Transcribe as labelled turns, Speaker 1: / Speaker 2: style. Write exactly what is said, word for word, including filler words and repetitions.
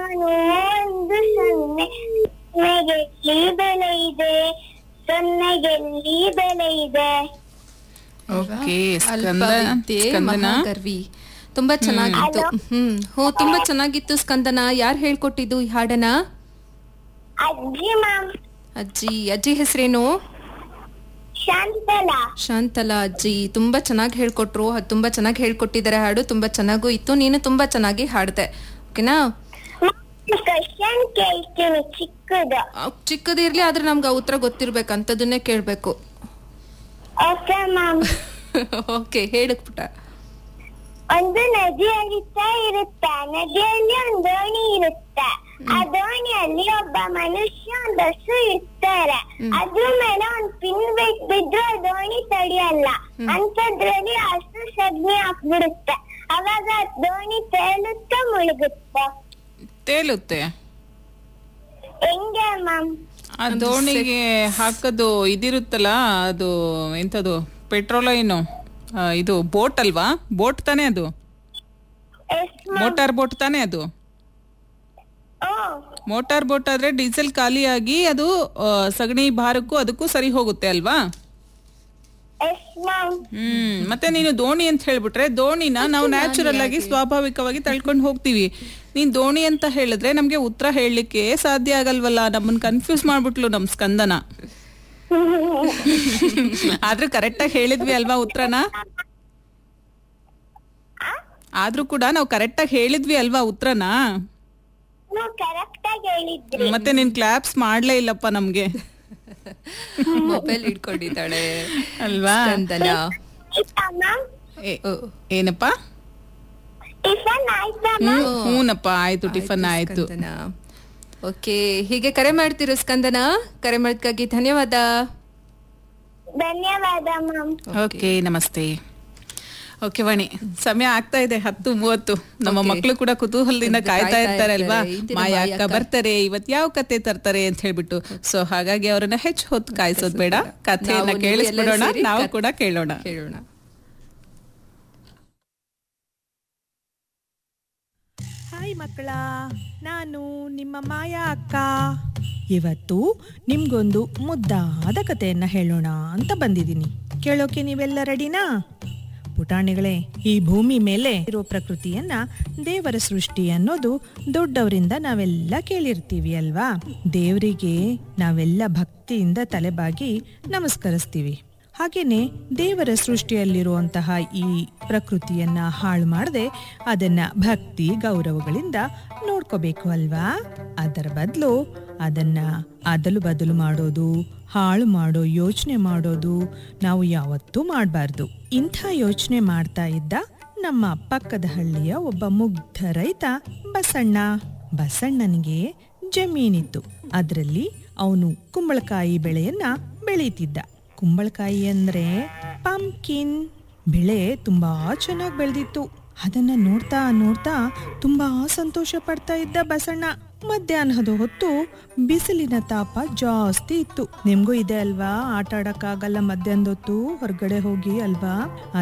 Speaker 1: ನಾನು ಒಂದು ಸೊನ್ನೆ ಸೊನ್ನೆಗೆಲ್ಲಿ ಬೆಲೆ ಇದೆ, ಸೊನ್ನೆಗೆಲ್ಲಿ ಬೆಲೆ ಇದೆ.
Speaker 2: ಓಕೆ
Speaker 3: ಅಲ್ಪವಿದ್ಯೆ ಮಹಾಗರ್ವಿ. ತುಂಬಾ ಚೆನ್ನಾಗಿತ್ತು. ಹ್ಮ್ ಹೋ ತುಂಬಾ ಚೆನ್ನಾಗಿತ್ತು ಸ್ಕಂದನ. ಯಾರು ಹೇಳ್ಕೊಟ್ಟಿದ್ದು ಈ ಹಾಡನ?
Speaker 1: ಅಜ್ಜಿ ಮ್ಯಾಮ್.
Speaker 3: ಅಜ್ಜಿ. ಅಜ್ಜಿ ಹೆಸರೇನು?
Speaker 1: ಶಾಂತಲಾ.
Speaker 3: ಶಾಂತಲಾ ಅಜ್ಜಿ ತುಂಬಾ ಚೆನ್ನಾಗಿ ಹೇಳ್ಕೊಟ್ರು. ಅದು ತುಂಬಾ ಚೆನ್ನಾಗಿ ಹೇಳ್ಕೊಟ್ಟಿದ್ದಾರೆ ಹಾಡು. ತುಂಬಾ ಚೆನ್ನಾಗೂ ಇತ್ತು. ನೀನು ತುಂಬಾ ಚೆನ್ನಾಗಿ ಹಾಡ್ದೆ. ಓಕೆನಾ?
Speaker 1: ಕ್ವಶನ್ ಕೇಳ್ತೀನಿ ಚಿಕ್ಕದು.
Speaker 3: ಚಿಕ್ಕದಿರ್ಲಿ ಆದ್ರೆ ನಮ್ಗೆ ಆ ಉತ್ತರ ಗೊತ್ತಿರ್ಬೇಕಂತದನ್ನೇ ಕೇಳ್ಬೇಕು.
Speaker 1: Okay ma'am.
Speaker 3: ಓಕೆ ಹೇಳು ಪುಟ.
Speaker 1: ಒಂದು ನದಿ ಹರಿತಾ ಇರುತ್ತೆ. ನದಿಯಲ್ಲಿ ಒಂದು ದೋಣಿ ಇರುತ್ತೆ. ಆ ದೋಣಿಯಲ್ಲಿ ಒಬ್ಬ ಮನುಷ್ಯ ಒಂದು ಹಸು ಇರ್ತಾರೆ. ಅದ್ರ ಮೇಲೆ ಒಂದ್ ಪಿನ್ ಬಿದ್ರು ಆ ದೋಣಿ ತಡಿಯಲ್ಲ. ಅಂತದ್ರಲ್ಲಿ ಹಸು ಸಗಣಿ ಹಾಕ್ಬಿಡುತ್ತೆ. ಅವಾಗ ದೋಣಿ ತೇಲುತ್ತೆ ಮುಳುಗುತ್ತೆ.
Speaker 2: ತೇಲುತ್ತೆ
Speaker 1: ಹೆಂಗೆ ಮ್ಯಾಮ್?
Speaker 2: ಆ ದೋಣಿಗೆ ಹಾಕೋದು ಇದಿರುತ್ತಲ್ಲ, ಅದು ಎಂತದು ಪೆಟ್ರೋಲ್ ಏನು ಇದು ಬೋಟ್ ಅಲ್ವಾ? ಬೋಟ್ ತಾನೇ ಅದು? ಮೋಟಾರ್ ಬೋಟ್ ತಾನೇ ಅದು? ಮೋಟಾರ್ ಬೋಟ್ ಆದ್ರೆ ಡೀಸೆಲ್ ಖಾಲಿಯಾಗಿ ಅದು ಸಗಣಿ ಭಾರಕ್ಕೂ ಅದಕ್ಕೂ ಸರಿ ಹೋಗುತ್ತೆ ಅಲ್ವಾ? ಹ್ಮ್ ಮತ್ತೆ ನೀನು ದೋಣಿ ಅಂತ ಹೇಳ್ಬಿಟ್ರೆ ದೋಣಿನ ನಾವು ನ್ಯಾಚುರಲ್ ಆಗಿ ಸ್ವಾಭಾವಿಕವಾಗಿ ತಳ್ಕೊಂಡು ಹೋಗ್ತೀವಿ. ನೀನ್ ದೋಣಿ ಅಂತ ಹೇಳಿದ್ರೆ ನಮ್ಗೆ ಉತ್ತರ ಹೇಳಲಿಕ್ಕೆ ಸಾಧ್ಯ ಆಗಲ್ವಲ್ಲ. ನಮ್ಮನ್ ಕನ್ಫ್ಯೂಸ್ ಮಾಡ್ಬಿಟ್ಲು ನಮ್ ಸ್ಕಂದನ. ಆದ್ರೂ ಕರೆಕ್ಟ್ ಆಗಿ ಹೇಳಿದ್ವಿ ಅಲ್ವಾ ಉತ್ತರನ? ಆದ್ರೂ ಕೂಡ ನಾವು ಕರೆಕ್ಟ್ ಆಗಿ ಹೇಳಿದ್ವಿ ಅಲ್ವಾ ಉತ್ತರನ? ಮತ್ತೆ ನೀನ್ ಕ್ಲಾಪ್ಸ್ ಮಾಡ್ಲೇ ಇಲ್ಲಪ್ಪ ನಮ್ಗೆ.
Speaker 3: ಮೊಬೈಲ್ ಇಟ್ಕೊಂಡಿದ್ದಾಳೆ
Speaker 2: ಅಲ್ವಾ? ಏನಪ್ಪ? ಹೂನಪ್ಪ ಆಯ್ತು, ಟಿಫನ್ ಆಯ್ತು.
Speaker 3: ಓಕೆ ಹೀಗೆ ಕರೆ ಮಾಡ್ತಿರೋ ಸ್ಕಂದನ. ಕರೆ ಮಾಡೋದಕ್ಕಾಗಿ ಧನ್ಯವಾದ.
Speaker 1: ಧನ್ಯವಾದ ಮ್ಯಾಮ್.
Speaker 2: ಓಕೆ ನಮಸ್ತೆ. ಓಕೆ ವಾಣಿ, ಸಮಯ ಆಗ್ತಾ ಇದೆ ಹತ್ತು ಮೂವತ್ತು. ನಮ್ಮ ಮಕ್ಕಳು ಕೂಡ ಕುತೂಹಲದಿಂದ ಕಾಯ್ತಾ ಇರ್ತಾರೆ ಅಲ್ವಾ, ಮಾಯಾ ಅಕ್ಕ ಬರ್ತಾರೆ ಇವತ್ ಯಾವ ಕತೆ ತರ್ತಾರೆ ಅಂತ ಹೇಳ್ಬಿಟ್ಟು. ಸೊ ಹಾಗಾಗಿ ಅವರನ್ನ ಹೆಚ್ಚು ಹೊತ್ತು ಕಾಯಿಸೋದ್ ಬೇಡ, ಕಥೆಯನ್ನ ಕೇಳಿಸ್ಬಿಡೋಣ, ನಾವು ಕೂಡ ಕೇಳೋಣ
Speaker 3: ಕೇಳೋಣ
Speaker 4: ಹಾಯ್ ಮಕ್ಕಳ, ನಾನು ನಿಮ್ಮ ಮಾಯಾ ಅಕ್ಕ. ಇವತ್ತು ನಿಮ್ಗೊಂದು ಮುದ್ದಾದ ಕಥೆಯನ್ನ ಹೇಳೋಣ ಅಂತ ಬಂದಿದ್ದೀನಿ. ಕೇಳೋಕೆ ನೀವೆಲ್ಲ ರೆಡಿನಾ? ಪುಟಾಣಿಗಳೇ, ಈ ಭೂಮಿ ಮೇಲೆ ಇರೋ ಪ್ರಕೃತಿಯನ್ನ ದೇವರ ಸೃಷ್ಟಿ ಅನ್ನೋದು ದೊಡ್ಡವರಿಂದ ನಾವೆಲ್ಲ ಕೇಳಿರ್ತೀವಿ ಅಲ್ವಾ? ದೇವರಿಗೆ ನಾವೆಲ್ಲ ಭಕ್ತಿಯಿಂದ ತಲೆಬಾಗಿ ನಮಸ್ಕರಿಸ್ತೀವಿ. ಹಾಗೇನೆ ದೇವರ ಸೃಷ್ಟಿಯಲ್ಲಿರುವಂತಹ ಈ ಪ್ರಕೃತಿಯನ್ನ ಹಾಳು ಮಾಡದೆ ಅದನ್ನ ಭಕ್ತಿ ಗೌರವಗಳಿಂದ ನೋಡ್ಕೋಬೇಕು ಅಲ್ವಾ? ಅದರ ಬದಲು ಅದನ್ನ ಅದಲು ಬದಲು ಮಾಡೋದು, ಹಾಳು ಮಾಡೋ ಯೋಚನೆ ಮಾಡೋದು ನಾವು ಯಾವತ್ತೂ ಮಾಡಬಾರ್ದು. ಇಂಥ ಯೋಚನೆ ಮಾಡ್ತಾ ಇದ್ದ ನಮ್ಮ ಪಕ್ಕದ ಹಳ್ಳಿಯ ಒಬ್ಬ ಮುಗ್ಧ ರೈತ ಬಸಣ್ಣ. ಬಸಣ್ಣನಿಗೆ ಜಮೀನಿತ್ತು. ಅದರಲ್ಲಿ ಅವನು ಕುಂಬಳಕಾಯಿ ಬೆಳೆಯನ್ನ ಬೆಳೀತಿದ್ದ. ಕುಂಬಳಕಾಯಿ ಅಂದ್ರೆ ಪಂಪ್ಕಿನ್ ಬೆಳೆ ತುಂಬಾ ಚೆನ್ನಾಗಿ ಬೆಳೆದಿತ್ತು. ಅದನ್ನ ನೋಡ್ತಾ ನೋಡ್ತಾ ತುಂಬಾ ಸಂತೋಷ ಪಡ್ತಾ ಇದ್ದ ಬಸಣ್ಣ. ಮಧ್ಯಾಹ್ನದ ಹೊತ್ತು ಬಿಸಿಲಿನ ತಾಪ ಜಾಸ್ತಿ ಇತ್ತು. ನಿಮ್ಗೂ ಇದೆ ಅಲ್ವಾ? ಆಟ ಆಡಕ್ಕಾಗಲ್ಲ ಮಧ್ಯಾಹ್ನದ ಹೊತ್ತು ಹೊರಗಡೆ ಹೋಗಿ ಅಲ್ವಾ?